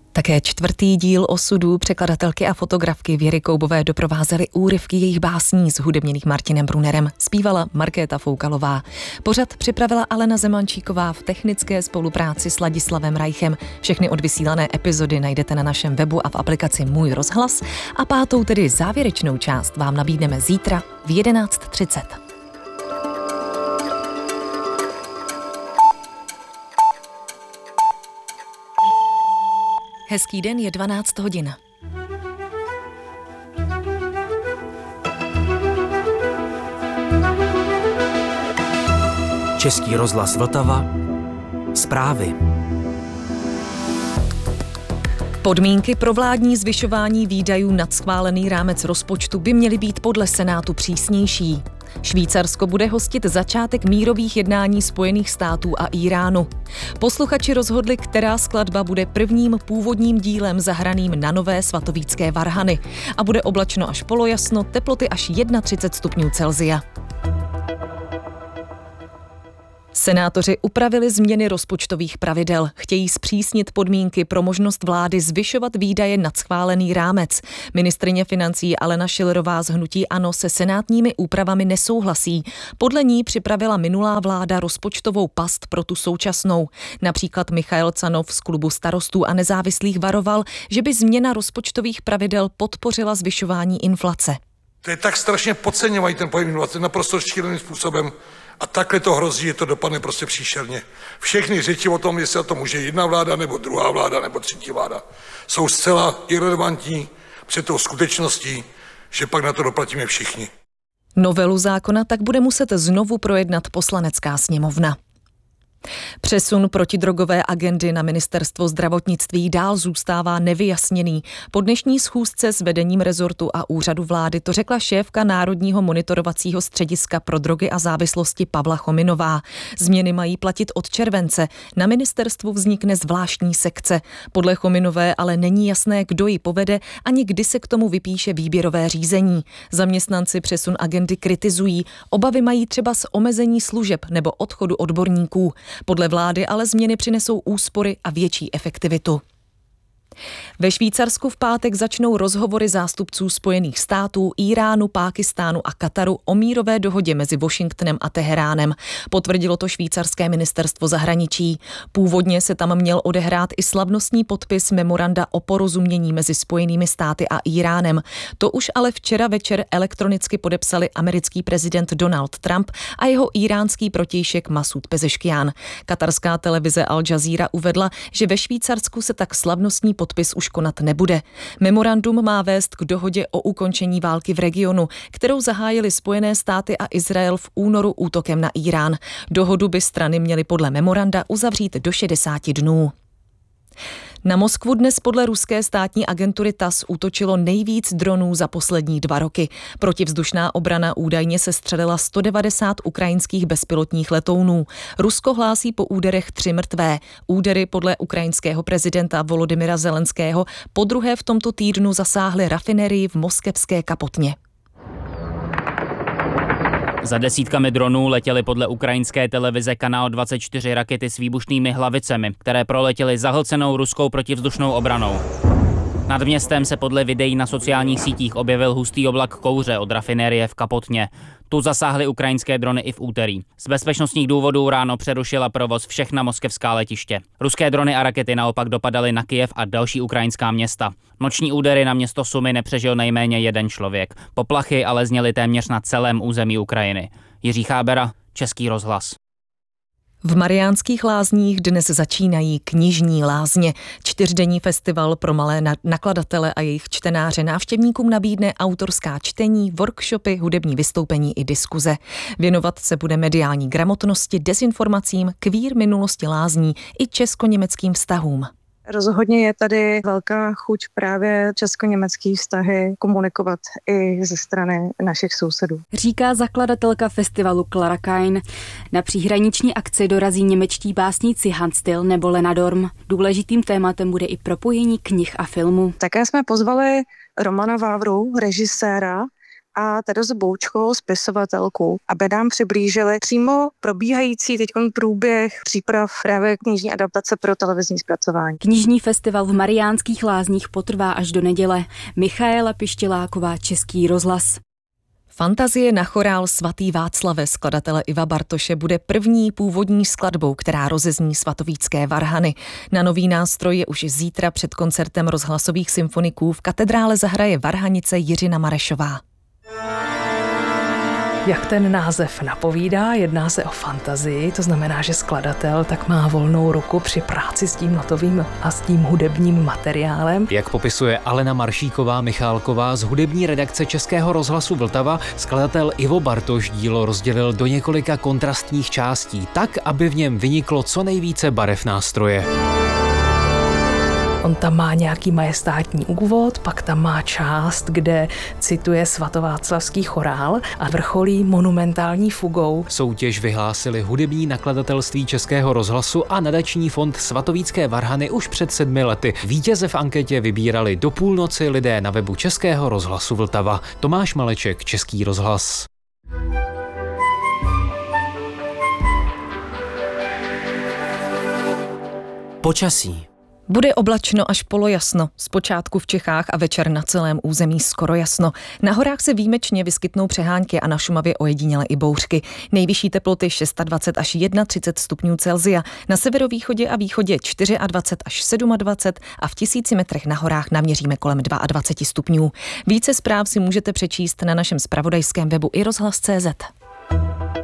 Také 4. díl Osudů překladatelky a fotografky Věry Koubové doprovázely úryvky jejich básní zhudebněných Martinem Brunnerem. Zpívala Markéta Foukalová. Pořad připravila Alena Zemančíková v technické spolupráci s Ladislavem Reichem. Všechny odvysílané epizody najdete na našem webu a v aplikaci Můj rozhlas. A 5., tedy závěrečnou část, vám nabídneme zítra v 11:30. Hezký den, je 12 hodin. Český rozhlas Vltava. Zprávy. Podmínky pro vládní zvyšování výdajů nad schválený rámec rozpočtu by měly být podle Senátu přísnější. Švýcarsko bude hostit začátek mírových jednání Spojených států a Íránu. Posluchači rozhodli, která skladba bude prvním původním dílem zahraným na nové svatovícké varhany. A bude oblačno až polojasno, teploty až 31 stupňů Celsia. Senátoři upravili změny rozpočtových pravidel. Chtějí zpřísnit podmínky pro možnost vlády zvyšovat výdaje nad schválený rámec. Ministryně financí Alena Schillerová z hnutí ANO se senátními úpravami nesouhlasí. Podle ní připravila minulá vláda rozpočtovou past pro tu současnou. Například Michael Canov z klubu Starostů a nezávislých varoval, že by změna rozpočtových pravidel podpořila zvyšování inflace. To je tak strašně podceňovají ten pojem inflace naprosto šíleným způsobem. A takhle to hrozí, že to dopadne prostě příšerně. Všechny řeči o tom, jestli to může jedna vláda, nebo druhá vláda, nebo třetí vláda, jsou zcela irelevantní před tou skutečností, že pak na to doplatíme všichni. Novelu zákona tak bude muset znovu projednat Poslanecká sněmovna. Přesun protidrogové agendy na ministerstvo zdravotnictví dál zůstává nevyjasněný. Po dnešní schůzce s vedením rezortu a úřadu vlády to řekla šéfka Národního monitorovacího střediska pro drogy a závislosti Pavla Chominová. Změny mají platit od července. Na ministerstvu vznikne zvláštní sekce. Podle Chominové ale není jasné, kdo ji povede ani kdy se k tomu vypíše výběrové řízení. Zaměstnanci přesun agendy kritizují. Obavy mají třeba z omezení služeb nebo odchodu odborníků. Podle vlády ale změny přinesou úspory a větší efektivitu. Ve Švýcarsku v pátek začnou rozhovory zástupců Spojených států, Íránu, Pákistánu a Kataru o mírové dohodě mezi Washingtonem a Teheránem. Potvrdilo to švýcarské ministerstvo zahraničí. Původně se tam měl odehrát i slavnostní podpis memoranda o porozumění mezi Spojenými státy a Íránem. To už ale včera večer elektronicky podepsali americký prezident Donald Trump a jeho íránský protějšek Masud Pezeškian. Katarská televize Al Jazeera uvedla, že ve Švýcarsku se tak slavnostní podpis už konat nebude. Memorandum má vést k dohodě o ukončení války v regionu, kterou zahájily Spojené státy a Izrael v únoru útokem na Írán. Dohodu by strany měly podle memoranda uzavřít do 60 dnů. Na Moskvu dnes podle ruské státní agentury TASS útočilo nejvíc dronů za poslední 2 roky. Protivzdušná obrana údajně sestřelila 190 ukrajinských bezpilotních letounů. Rusko hlásí po úderech 3 mrtvé. Údery podle ukrajinského prezidenta Volodymyra Zelenského podruhé v tomto týdnu zasáhly rafinerii v moskevské Kapotně. Za desítkami dronů letěly podle ukrajinské televize Kanál 24 rakety s výbušnými hlavicemi, které proletěly zahlcenou ruskou protivzdušnou obranou. Nad městem se podle videí na sociálních sítích objevil hustý oblak kouře od rafinérie v Kapotně. Tu zasáhly ukrajinské drony i v úterý. Z bezpečnostních důvodů ráno přerušila provoz všechna moskevská letiště. Ruské drony a rakety naopak dopadaly na Kyjev a další ukrajinská města. Noční údery na město Sumy nepřežil nejméně 1 člověk. Poplachy ale zněly téměř na celém území Ukrajiny. Jiří Chábera, Český rozhlas. V Mariánských Lázních dnes začínají knižní lázně. 4denní festival pro malé nakladatele a jejich čtenáře návštěvníkům nabídne autorská čtení, workshopy, hudební vystoupení i diskuze. Věnovat se bude mediální gramotnosti, dezinformacím, queer minulosti lázní i česko-německým vztahům. Rozhodně je tady velká chuť právě česko-německý vztahy komunikovat i ze strany našich sousedů. Říká zakladatelka festivalu Clara Kain. Na příhraniční akci dorazí němečtí básníci Hans Till nebo Lena Dorm. Důležitým tématem bude i propojení knih a filmu. Také jsme pozvali Romana Vávru, režiséra, a Terezu Boučkovou, spisovatelku, aby nám přiblížili přímo probíhající teď průběh příprav právě knižní adaptace pro televizní zpracování. Knižní festival v Mariánských Lázních potrvá až do neděle. Michaela Pištěláková, Český rozhlas. Fantazie na chorál Svatý Václave skladatele Iva Bartoše bude první původní skladbou, která rozezní svatovícké varhany. Na nový nástroj je už zítra před koncertem rozhlasových symfoniků v katedrále zahraje varhanice Jiřina Marešová. Jak ten název napovídá, jedná se o fantazii, to znamená, že skladatel tak má volnou ruku při práci s tím notovým a s tím hudebním materiálem. Jak popisuje Alena Maršíková-Michálková z hudební redakce Českého rozhlasu Vltava, skladatel Ivo Bartoš dílo rozdělil do několika kontrastních částí, tak, aby v něm vyniklo co nejvíce barev nástroje. On tam má nějaký majestátní úvod, pak tam má část, kde cituje svatováclavský chorál a vrcholí monumentální fugou. Soutěž vyhlásili hudební nakladatelství Českého rozhlasu a nadační fond Svatovícké varhany už před 7 lety. Vítěze v anketě vybírali do půlnoci lidé na webu Českého rozhlasu Vltava. Tomáš Maleček, Český rozhlas. Počasí. Bude oblačno až polojasno, zpočátku v Čechách a večer na celém území skoro jasno. Na horách se výjimečně vyskytnou přehánky a na Šumavě ojediněle i bouřky. Nejvyšší teploty 26 až 31 stupňů Celsia, na severovýchodě a východě 24 až 27 a v 1000 metrech na horách naměříme kolem 22 stupňů. Více zpráv si můžete přečíst na našem zpravodajském webu iRozhlas.cz.